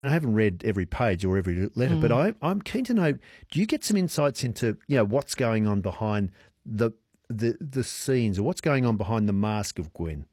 I haven't read every page or every letter, but I'm keen to know, do you get some insights into, what's going on behind the scenes, or what's going on behind the mask of Gwen?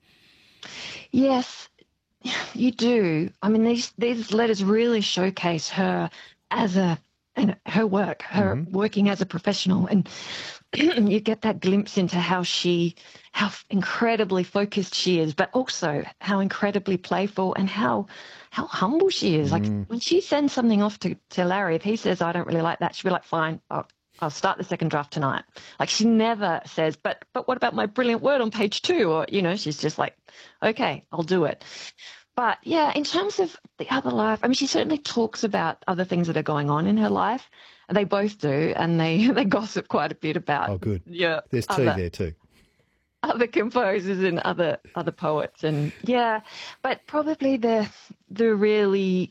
Yes, you do. I mean, these letters really showcase her as and her work, her working as a professional, and you get that glimpse into how incredibly focused she is, but also how incredibly playful and how humble she is. Like when she sends something off to Larry, if he says, I don't really like that, she'll be like, fine, I'll start the second draft tonight. Like she never says, but what about my brilliant word on page 2? Or, she's just like, okay, I'll do it. But yeah, in terms of the other life, I mean, she certainly talks about other things that are going on in her life. They both do, and they gossip quite a bit about. Oh, good. Yeah, there's two there too. Other composers and other poets, and yeah, but probably the really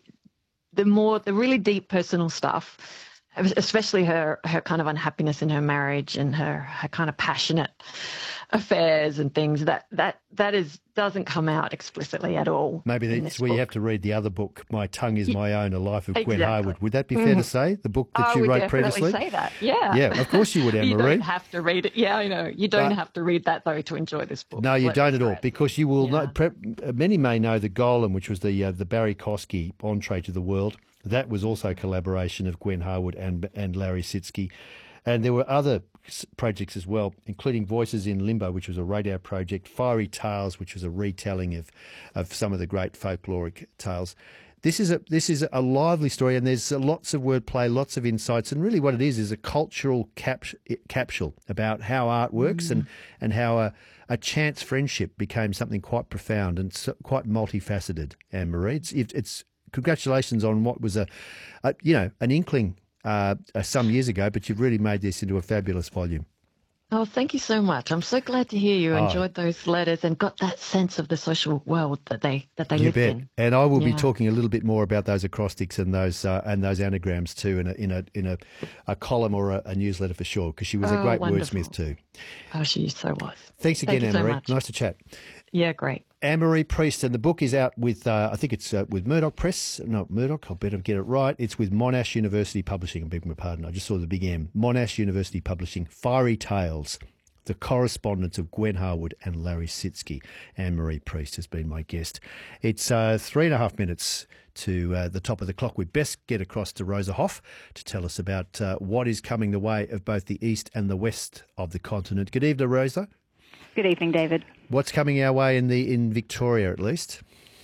deep personal stuff, especially her kind of unhappiness in her marriage and her kind of passionate affairs and things that doesn't come out explicitly at all. Maybe that's where you have to read the other book, My Tongue is My Own, A Life of Gwen Harwood. Would that be fair to say? The book that you wrote previously? I would definitely say that, yeah. Yeah, of course you would, Anne-Marie. You don't have to read it. Yeah, I know. You don't have to read that, though, to enjoy this book. No, you don't at all, because you will know, many may know the Golem, which was the Barry Kosky entree to the world. That was also a collaboration of Gwen Harwood and Larry Sitsky. And there were other projects as well, including Voices in Limbo, which was a radar project, Fiery Tales, which was a retelling of some of the great folkloric tales. This is a lively story, and there's lots of wordplay, lots of insights, and really what it is a cultural capsule about how art works and how a chance friendship became something quite profound and quite multifaceted. Anne-Marie, it's congratulations on what was an inkling some years ago, but you've really made this into a fabulous volume. Oh, thank you so much. I'm so glad to hear you enjoyed those letters and got that sense of the social world that they live in. And I will be talking a little bit more about those acrostics and those anagrams too in a column or a newsletter for sure, because she was a great wordsmith too. Oh, she so was. Thanks again, Anne-Marie. So nice to chat. Yeah, great. Anne-Marie Priest, and the book is out with, I think it's with Murdoch Press. Not Murdoch, I'll better get it right. It's with Monash University Publishing. I beg my pardon, I just saw the big M. Monash University Publishing, Fiery Tales, the correspondence of Gwen Harwood and Larry Sitsky. Anne-Marie Priest has been my guest. It's 3.5 minutes to the top of the clock. We best get across to Rosa Hoff to tell us about what is coming the way of both the east and the west of the continent. Good evening, Rosa. Good evening, David. What's coming our way in Victoria, at least?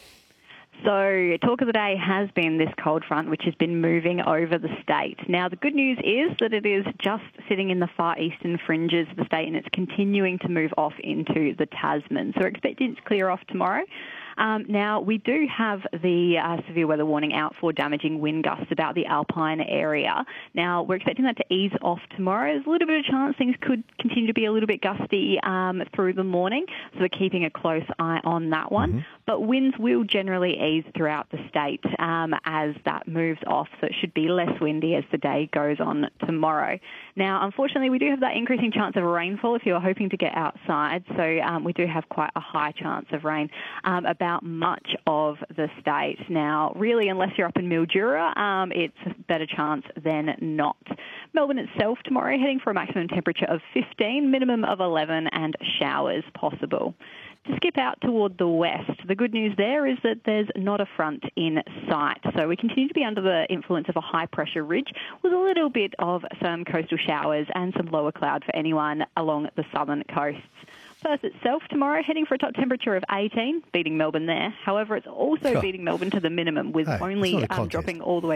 So, talk of the day has been this cold front, which has been moving over the state. Now, the good news is that it is just sitting in the far eastern fringes of the state, and it's continuing to move off into the Tasman. So, we're expecting it to clear off tomorrow. Now, we do have the severe weather warning out for damaging wind gusts about the Alpine area. Now, we're expecting that to ease off tomorrow. There's a little bit of chance things could continue to be a little bit gusty through the morning, so we're keeping a close eye on that one. But winds will generally ease throughout the state as that moves off, so it should be less windy as the day goes on tomorrow. Now, unfortunately, we do have that increasing chance of rainfall if you're hoping to get outside, so we do have quite a high chance of rain about much of the state. Now, really, unless you're up in Mildura, it's a better chance than not. Melbourne itself tomorrow heading for a maximum temperature of 15, minimum of 11, and showers possible. To skip out toward the west, the good news there is that there's not a front in sight. So we continue to be under the influence of a high-pressure ridge with a little bit of some coastal showers and some lower cloud for anyone along the southern coasts. Perth itself tomorrow heading for a top temperature of 18, beating Melbourne there. However, it's also beating Melbourne to the minimum with only dropping all the way...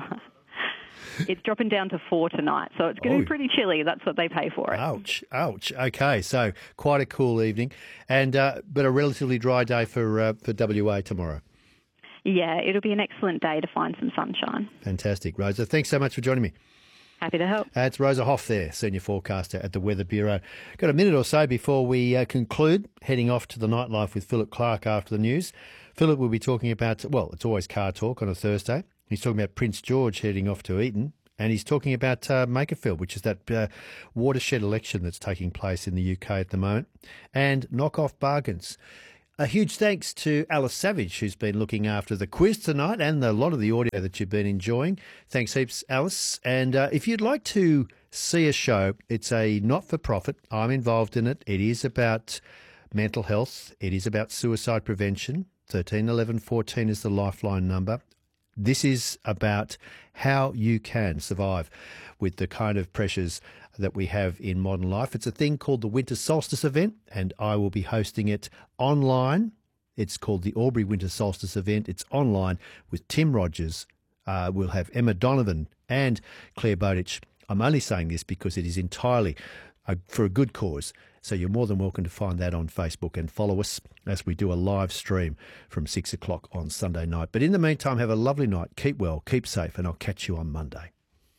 It's dropping down to 4 tonight, so it's going to be pretty chilly. That's what they pay for it. Ouch. Okay, so quite a cool evening, and but a relatively dry day for WA tomorrow. Yeah, it'll be an excellent day to find some sunshine. Fantastic, Rosa. Thanks so much for joining me. Happy to help. It's Rosa Hoff there, Senior Forecaster at the Weather Bureau. Got a minute or so before we conclude, heading off to the nightlife with Philip Clark after the news. Philip will be talking about, well, it's always car talk on a Thursday. He's talking about Prince George heading off to Eton, and he's talking about Makerfield, which is that watershed election that's taking place in the UK at the moment, and knock-off bargains. A huge thanks to Alice Savage, who's been looking after the quiz tonight and a lot of the audio that you've been enjoying. Thanks heaps, Alice. And if you'd like to see a show, it's a not-for-profit. I'm involved in it. It is about mental health. It is about suicide prevention. 13 11 14 is the lifeline number. This is about how you can survive with the kind of pressures that we have in modern life. It's a thing called the Winter Solstice event, and I will be hosting it online. It's called the Albury Winter Solstice event. It's online with Tim Rogers. We'll have Emma Donovan and Claire Bowditch. I'm only saying this because it is entirely for a good cause. So you're more than welcome to find that on Facebook and follow us as we do a live stream from 6 o'clock on Sunday night. But in the meantime, have a lovely night. Keep well, keep safe, and I'll catch you on Monday.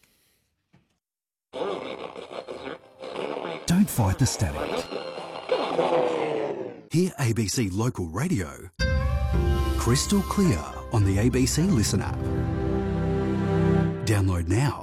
Don't fight the static. Hear ABC Local Radio crystal clear on the ABC Listen app. Download now.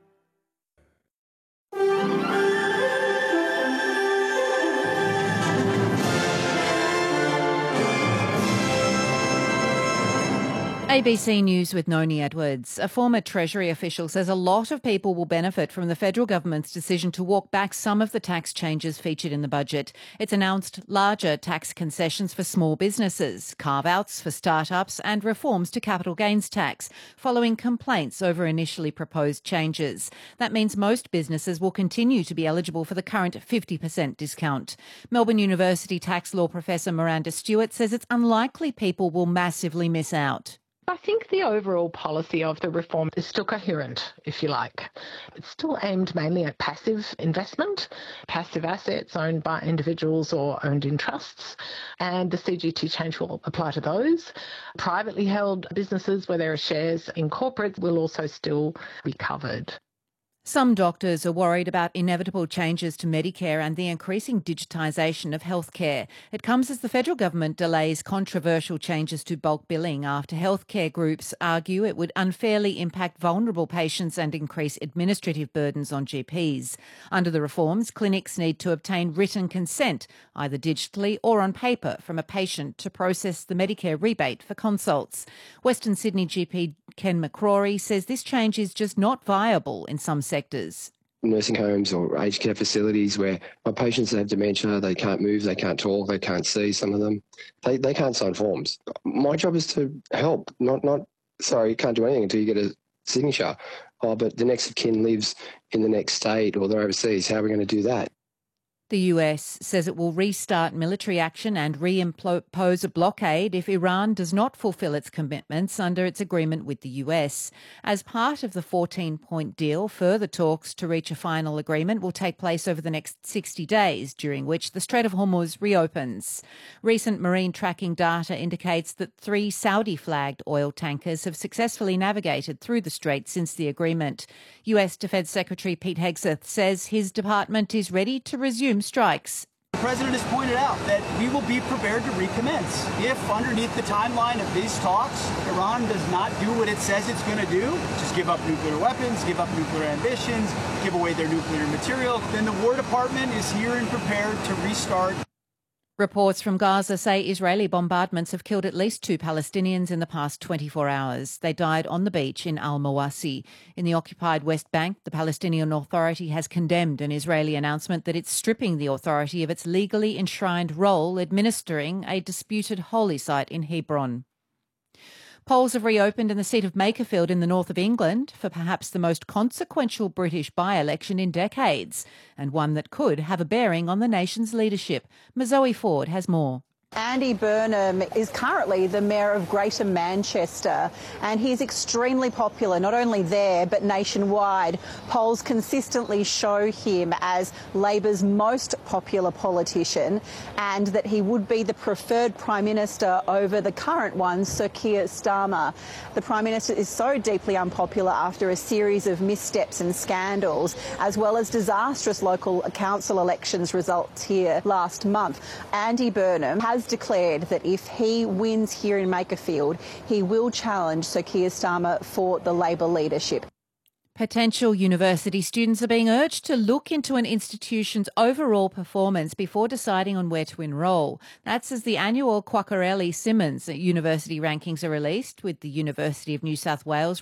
ABC News with Noni Edwards. A former Treasury official says a lot of people will benefit from the federal government's decision to walk back some of the tax changes featured in the budget. It's announced larger tax concessions for small businesses, carve-outs for startups and reforms to capital gains tax, following complaints over initially proposed changes. That means most businesses will continue to be eligible for the current 50% discount. Melbourne University tax law professor Miranda Stewart says it's unlikely people will massively miss out. I think the overall policy of the reform is still coherent, if you like. It's still aimed mainly at passive investment, passive assets owned by individuals or owned in trusts, and the CGT change will apply to those. Privately held businesses where there are shares in corporates will also still be covered. Some doctors are worried about inevitable changes to Medicare and the increasing digitisation of healthcare. It comes as the federal government delays controversial changes to bulk billing after healthcare groups argue it would unfairly impact vulnerable patients and increase administrative burdens on GPs. Under the reforms, clinics need to obtain written consent, either digitally or on paper, from a patient to process the Medicare rebate for consults. Western Sydney GP Ken McCrory says this change is just not viable in some sectors. Nursing homes or aged care facilities where my patients have dementia, they can't move, they can't talk, they can't see, some of them. They can't sign forms. My job is to help, not sorry, you can't do anything until you get a signature. Oh, but the next of kin lives in the next state or they're overseas. How are we going to do that? The US says it will restart military action and reimpose a blockade if Iran does not fulfill its commitments under its agreement with the US. As part of the 14-point deal, further talks to reach a final agreement will take place over the next 60 days, during which the Strait of Hormuz reopens. Recent marine tracking data indicates that 3 Saudi-flagged oil tankers have successfully navigated through the strait since the agreement. US Defence Secretary Pete Hegseth says his department is ready to resume strikes. The President has pointed out that we will be prepared to recommence if, underneath the timeline of these talks, Iran does not do what it says it's going to do, just give up nuclear weapons, give up nuclear ambitions, give away their nuclear material, then the War Department is here and prepared to restart. Reports from Gaza say Israeli bombardments have killed at least 2 Palestinians in the past 24 hours. They died on the beach in Al-Mawasi. In the occupied West Bank, the Palestinian Authority has condemned an Israeli announcement that it's stripping the authority of its legally enshrined role administering a disputed holy site in Hebron. Polls have reopened in the seat of Makerfield in the north of England for perhaps the most consequential British by-election in decades, and one that could have a bearing on the nation's leadership. Mazoe Ford has more. Andy Burnham is currently the Mayor of Greater Manchester, and he's extremely popular, not only there but nationwide. Polls consistently show him as Labor's most popular politician, and that he would be the preferred Prime Minister over the current one, Sir Keir Starmer. The Prime Minister is so deeply unpopular after a series of missteps and scandals, as well as disastrous local council elections results here last month. Andy Burnham has declared that if he wins here in Makerfield, he will challenge Sir Keir Starmer for the Labor leadership. Potential university students are being urged to look into an institution's overall performance before deciding on where to enrol. That's as the annual Quacquarelli Simmons University rankings are released, with the University of New South Wales